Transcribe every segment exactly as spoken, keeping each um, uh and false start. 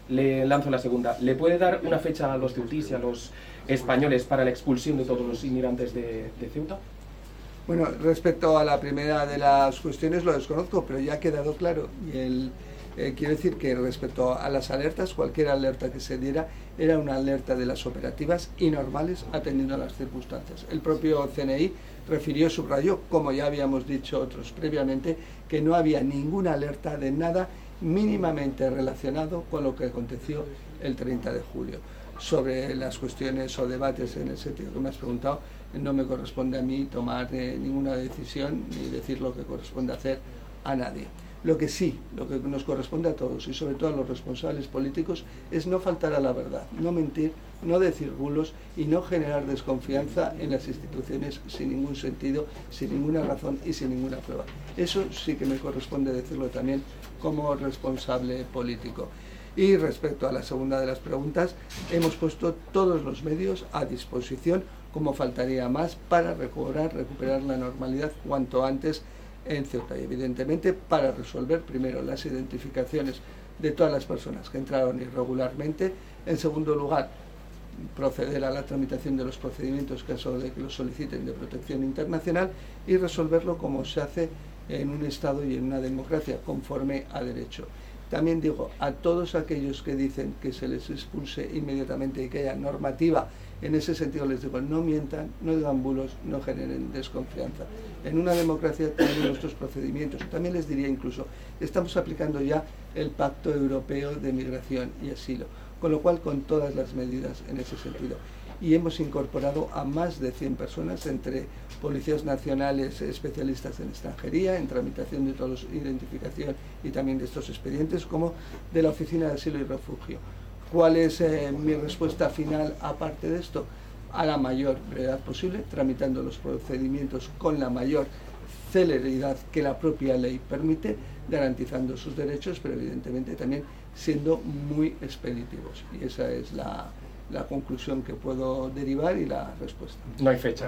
le lanzo la segunda. ¿Le puede dar una fecha a los ceutís y a los españoles para la expulsión de todos los inmigrantes de, de Ceuta? Bueno, respecto a la primera de las cuestiones lo desconozco, pero ya ha quedado claro. Y el, eh, quiero decir que respecto a las alertas, cualquier alerta que se diera era una alerta de las operativas y normales atendiendo a las circunstancias. El propio C N I refirió, subrayó, como ya habíamos dicho otros previamente, que no había ninguna alerta de nada mínimamente relacionado con lo que aconteció el treinta de julio. Sobre las cuestiones o debates en el sentido que me has preguntado, no me corresponde a mí tomar eh, ninguna decisión ni decir lo que corresponde hacer a nadie. Lo que sí, lo que nos corresponde a todos y sobre todo a los responsables políticos es no faltar a la verdad, no mentir, no decir bulos y no generar desconfianza en las instituciones sin ningún sentido, sin ninguna razón y sin ninguna prueba. Eso sí que me corresponde decirlo también como responsable político. Y respecto a la segunda de las preguntas, hemos puesto todos los medios a disposición, como faltaría más, para recobrar, recuperar la normalidad cuanto antes en Ceuta. Y evidentemente para resolver primero las identificaciones de todas las personas que entraron irregularmente. En segundo lugar, proceder a la tramitación de los procedimientos caso de que los soliciten de protección internacional y resolverlo como se hace en un Estado y en una democracia, conforme a derecho. También digo a todos aquellos que dicen que se les expulse inmediatamente y que haya normativa, en ese sentido les digo, no mientan, no digan bulos, no generen desconfianza. En una democracia tenemos nuestros procedimientos. También les diría incluso, estamos aplicando ya el Pacto Europeo de Migración y Asilo, con lo cual con todas las medidas en ese sentido. Y hemos incorporado a más de cien personas, entre policías nacionales especialistas en extranjería, en tramitación de toda la identificación y también de estos expedientes, como de la Oficina de Asilo y Refugio. ¿Cuál es eh, mi respuesta final aparte de esto? A la mayor brevedad posible, tramitando los procedimientos con la mayor celeridad que la propia ley permite, garantizando sus derechos, pero evidentemente también siendo muy expeditivos. Y esa es la, la conclusión que puedo derivar y la respuesta. No hay fecha.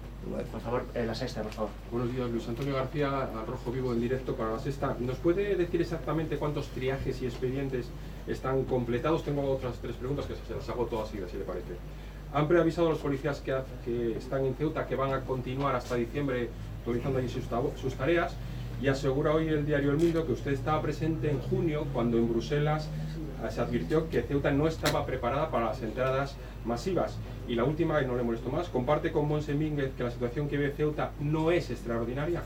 Por favor, eh, la sexta, por favor. Buenos días, Luis Antonio García, al Rojo Vivo en directo para la sexta. ¿Nos puede decir exactamente cuántos triajes y expedientes están completados? Tengo otras tres preguntas que se las hago todas seguidas, si le parece. ¿Han preavisado a los policías que, que están en Ceuta que van a continuar hasta diciembre realizando allí sus, sus tareas? Y asegura hoy el diario El Mundo que usted estaba presente en junio cuando en Bruselas se advirtió que Ceuta no estaba preparada para las entradas masivas. Y la última, y no le molesto más, ¿comparte con Monse Mínguez que la situación que vive Ceuta no es extraordinaria?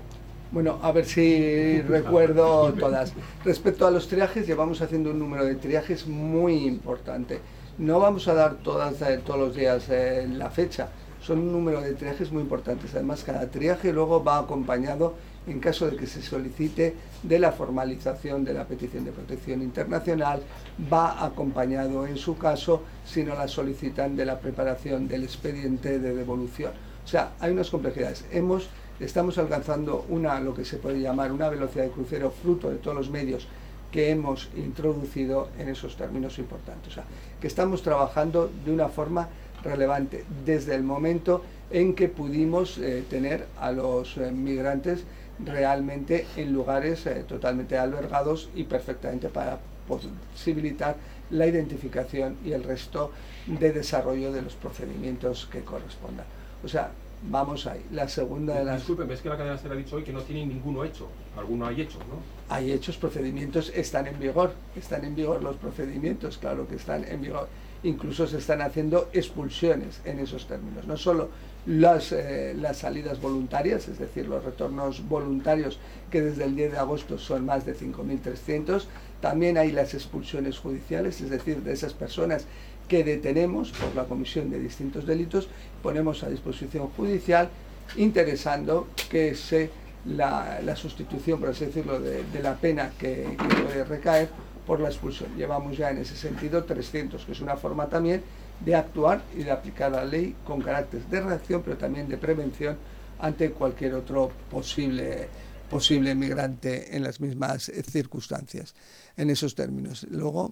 Bueno, a ver si recuerdo todas. Respecto a los triajes, llevamos haciendo un número de triajes muy importante. No vamos a dar todas, eh, todos los días eh, la fecha. Son un número de triajes muy importantes. Además, cada triaje luego va acompañado, en caso de que se solicite, de la formalización de la petición de protección internacional, va acompañado, en su caso, si no la solicitan, de la preparación del expediente de devolución. O sea, hay unas complejidades. Hemos, estamos alcanzando una, lo que se puede llamar una velocidad de crucero, fruto de todos los medios que hemos introducido en esos términos importantes. O sea, que estamos trabajando de una forma relevante desde el momento en que pudimos eh, tener a los eh, migrantes realmente en lugares eh, totalmente albergados y perfectamente para posibilitar la identificación y el resto de desarrollo de los procedimientos que correspondan. O sea, vamos ahí. La segunda de las... Disculpen, es que la cadena se le ha dicho hoy que no tiene ninguno hecho. Alguno hay hechos, ¿no? Hay hechos, procedimientos están en vigor. Están en vigor los procedimientos, claro que están en vigor. Incluso se están haciendo expulsiones en esos términos. No solo las, eh, las salidas voluntarias, es decir, los retornos voluntarios, que desde el diez de agosto son más de cinco mil trescientos, también hay las expulsiones judiciales, es decir, de esas personas que detenemos por la comisión de distintos delitos, ponemos a disposición judicial, interesando que se la, la sustitución, por así decirlo, de, de la pena que, que puede recaer por la expulsión. Llevamos ya en ese sentido trescientos, que es una forma también de actuar y de aplicar la ley con carácter de reacción, pero también de prevención ante cualquier otro posible, posible migrante en las mismas circunstancias, en esos términos. Luego...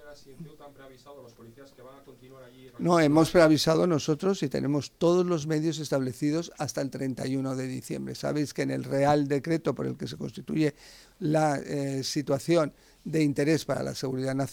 No, hemos preavisado nosotros y tenemos todos los medios establecidos hasta el treinta y uno de diciembre. Sabéis que en el Real Decreto por el que se constituye la eh, situación de interés para la seguridad nacional,